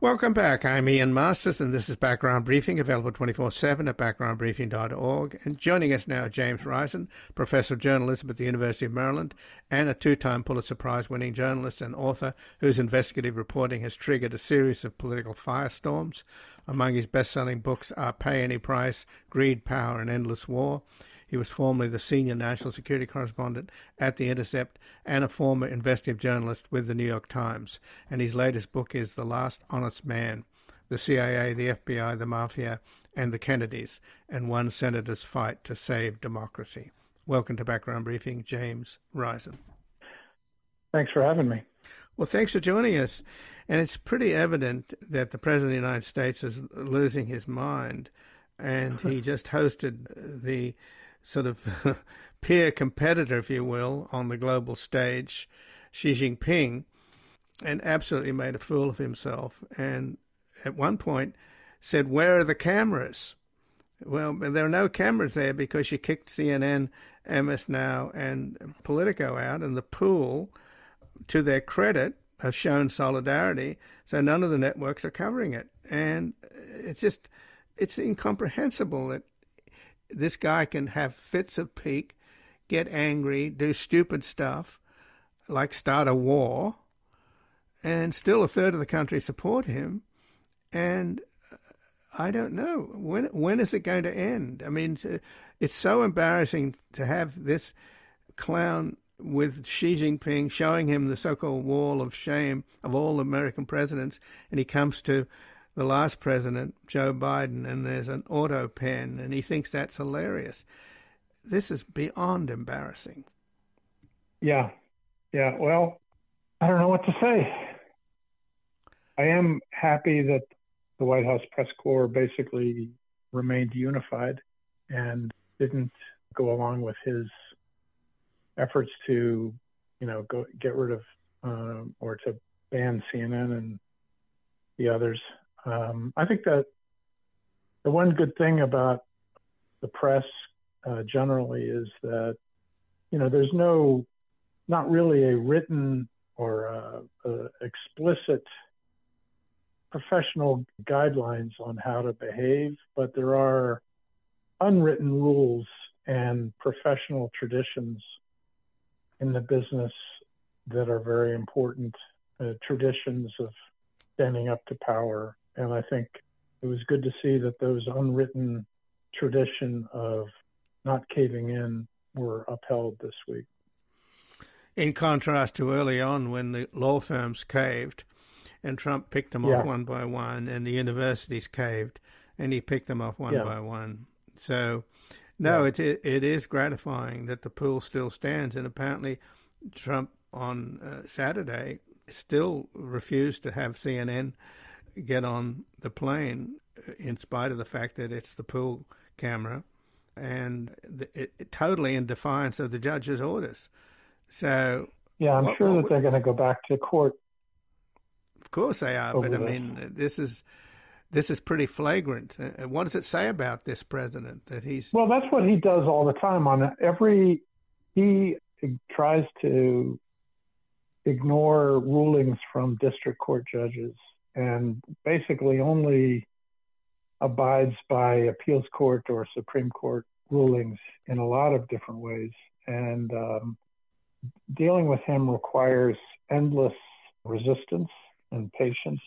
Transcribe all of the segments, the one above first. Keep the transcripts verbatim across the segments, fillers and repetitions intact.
Welcome back. I'm Ian Masters, and this is Background Briefing, available twenty-four seven at background briefing dot org. And joining us now, James Risen, Professor of Journalism at the University of Maryland, and a two-time Pulitzer Prize-winning journalist and author whose investigative reporting has triggered a series of political firestorms. Among his best-selling books are Pay Any Price, Greed, Power, and Endless War. He was formerly the senior national security correspondent at The Intercept and a former investigative journalist with The New York Times. And his latest book is The Last Honest Man, The C I A, the F B I, the Mafia, and the Kennedys, and One Senator's Fight to Save Democracy. Welcome to Background Briefing, James Risen. Thanks for having me. Well, thanks for joining us. And it's pretty evident that the President of the United States is losing his mind, and he just hosted the sort of peer competitor, if you will, on the global stage, Xi Jinping, and absolutely made a fool of himself. And at one point said, "Where are the cameras?" Well, there are no cameras there because you kicked C N N, M S Now, and Politico out, and the pool, to their credit, have shown solidarity, so none of the networks are covering it. And it's just, it's incomprehensible that this guy can have fits of pique, get angry, do stupid stuff, like start a war, and still a third of the country support him. And I don't know, when when is it going to end? I mean, it's so embarrassing to have this clown with Xi Jinping showing him the so-called wall of shame of all American presidents, and he comes to the last president, Joe Biden, and there's an auto pen, and he thinks that's hilarious. This is beyond embarrassing. Yeah, yeah. Well, I don't know what to say. I am happy that the White House press corps basically remained unified and didn't go along with his efforts to, you know, go get rid of um, or to ban C N N and the others. Um, I think that the one good thing about the press uh, generally is that, you know, there's no, not really a written or a, a explicit professional guidelines on how to behave, but there are unwritten rules and professional traditions in the business that are very important, uh, traditions of standing up to power. And I think it was good to see that those unwritten tradition of not caving in were upheld this week. In contrast to early on when the law firms caved and Trump picked them yeah. off one by one, and the universities caved and he picked them off one yeah. by one. So, no, yeah. it, it it is gratifying that the pool still stands, and apparently Trump on uh, Saturday still refused to have C N N get on the plane, in spite of the fact that it's the pool camera, and the, it, it, totally in defiance of the judge's orders. So yeah, I'm what, sure what, that they're going to go back to court. Of course they are, but I mean, this is this is pretty flagrant. Uh, what does it say about this president that he's? Well, that's what he does all the time. On every, he tries to ignore rulings from district court judges and basically only abides by appeals court or Supreme Court rulings in a lot of different ways. And um, dealing with him requires endless resistance and patience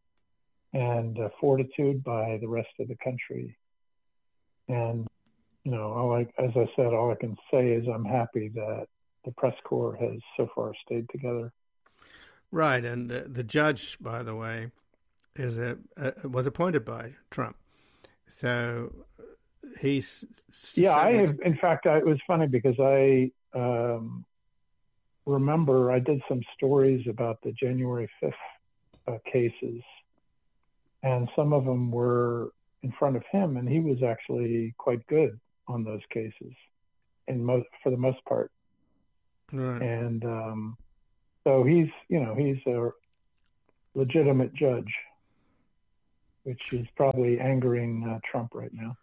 and uh, fortitude by the rest of the country. And, you know, all I, as I said, all I can say is I'm happy that the press corps has so far stayed together. Right. And uh, the judge, by the way, is a, uh, was appointed by Trump. So he's... Yeah, I have, in fact, I, it was funny because I um, remember I did some stories about the January fifth uh, cases, and some of them were in front of him, and he was actually quite good on those cases, in most, for the most part. Right. And um, so he's, you know, he's a legitimate judge, which is probably angering uh, Trump right now.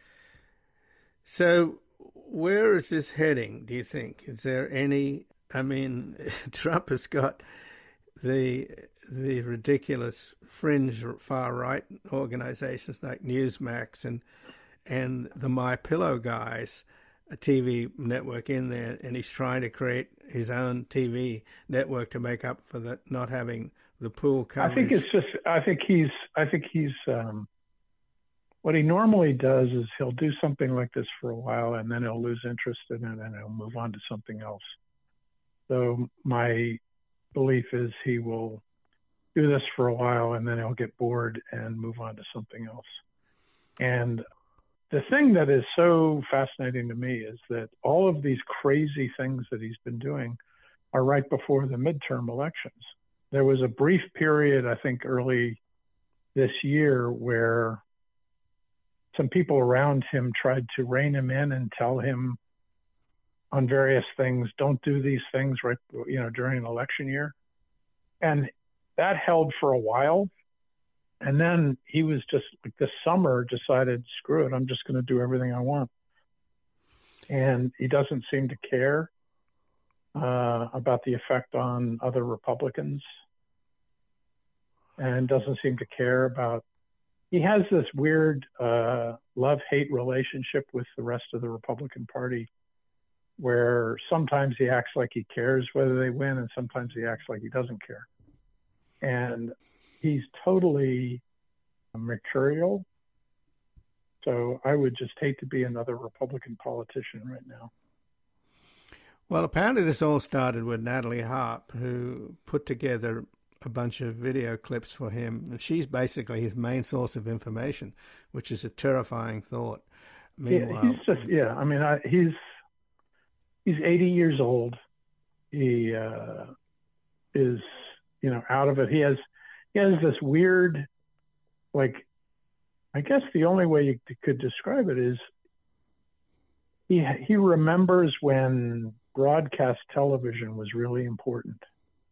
So where is this heading, do you think? Is there any, I mean, Trump has got the the ridiculous fringe far-right organizations like Newsmax and and the My Pillow guys, a T V network in there, and he's trying to create his own T V network to make up for the not having the pool coverage. I think it's just. I think he's. I think he's. Um, what he normally does is he'll do something like this for a while, and then he'll lose interest in it, and he'll move on to something else. So my belief is he will do this for a while, and then he'll get bored and move on to something else. And the thing that is so fascinating to me is that all of these crazy things that he's been doing are right before the midterm elections. There was a brief period, I think, early this year where some people around him tried to rein him in and tell him on various things, don't do these things right, you know, during an election year. And that held for a while. And then he was just like this summer decided, screw it, I'm just going to do everything I want. And he doesn't seem to care uh, about the effect on other Republicans, and doesn't seem to care about, he has this weird uh, love-hate relationship with the rest of the Republican Party, where sometimes he acts like he cares whether they win, and sometimes he acts like he doesn't care. And he's totally mercurial. So I would just hate to be another Republican politician right now. Well, apparently this all started with Natalie Harp, who put together a bunch of video clips for him. And she's basically his main source of information, which is a terrifying thought. Meanwhile, yeah, he's just, yeah, I mean, I, he's, he's eighty years old. He uh, is, you know, out of it. He has, he has this weird, like, I guess the only way you could describe it is he he remembers when broadcast television was really important,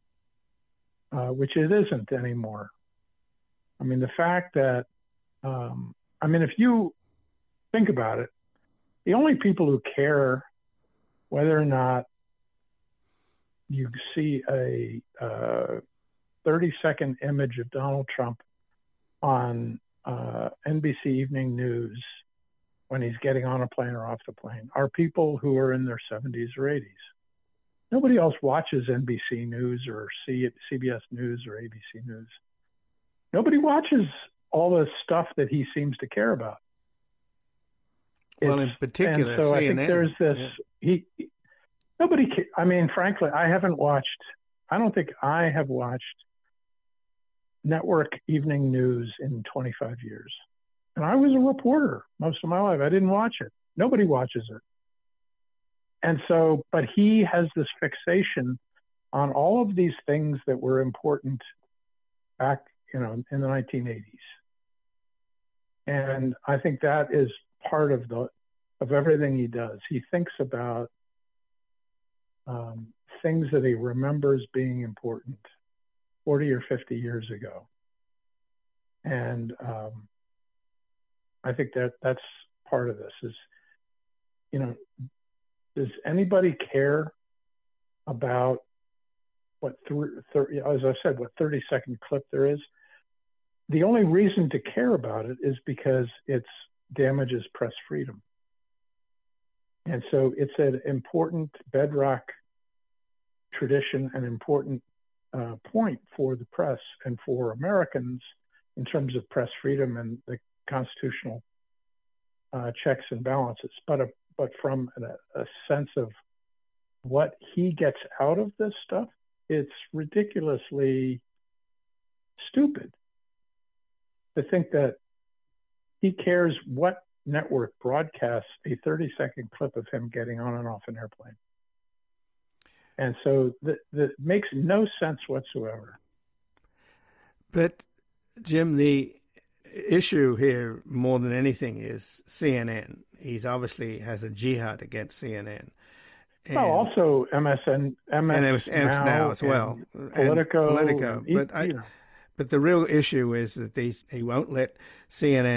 uh, which it isn't anymore. I mean, the fact that, um, I mean, if you think about it, the only people who care whether or not you see a uh, thirty second image of Donald Trump on uh, N B C Evening News when he's getting on a plane or off the plane are people who are in their seventies or eighties. Nobody else watches N B C News or C B S News or A B C News. Nobody watches all the stuff that he seems to care about. Well, It's, in particular, and so C N N. I think there's this. Yeah. He, nobody. I mean, frankly, I haven't watched. I don't think I have watched network evening news in twenty-five years. And I was a reporter most of my life. I didn't watch it. Nobody watches it. And so, but he has this fixation on all of these things that were important back, you know, in the nineteen eighties. And I think that is part of the, of everything he does. He thinks about um, things that he remembers being important forty or fifty years ago. And um, I think that that's part of this is, you know, does anybody care about what, th- th- as I said, what thirty second clip there is? The only reason to care about it is because it damages press freedom. And so it's an important bedrock tradition, an important uh, point for the press and for Americans in terms of press freedom and the constitutional uh, checks and balances. But, a, but from a, a sense of what he gets out of this stuff, it's ridiculously stupid to think that he cares what network broadcasts a thirty second clip of him getting on and off an airplane. And so that makes no sense whatsoever. But, Jim, the issue here more than anything is C N N. He's obviously has a jihad against C N N. And, well, also M S N, M S and M S N now, now as well, Politico, Politico. But and, I, you know. but the real issue is that they, he won't let C N